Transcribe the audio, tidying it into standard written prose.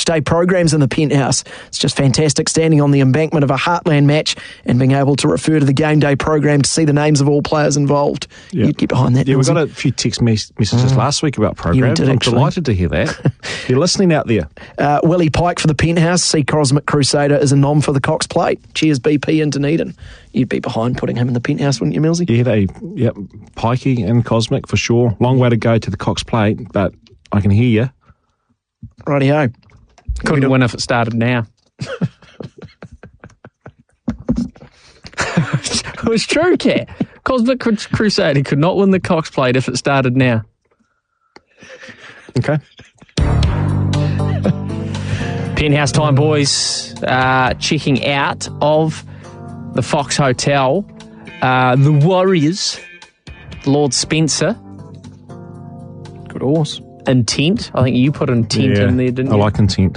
day programs in the Penthouse. It's just fantastic standing on the embankment of a Heartland match and being able to refer to the game day program to see the names of all players involved. Yep. You'd get behind that. Yeah, we got a few text messages last week about programs. I'm delighted to hear that. You're listening out there. Willie Pike for the Penthouse. See Cosmic Crusader as a nom for the Cox Plate. Cheers, BP in Dunedin. You'd be behind putting him in the Penthouse, wouldn't you, Millsy? Yeah, Pikey and Cosmic for sure. Long way to go to the Cox Plate, but I can hear you. Rightio. Couldn't win if it started now. It was true, Cat. Cosmic Crusader could not win the Cox Plate if it started now. Okay. Penthouse time, boys. Checking out of the Fox Hotel. The Warriors. Lord Spencer. Good horse. Intent. I think you put Intent in there, didn't you? I like Intent.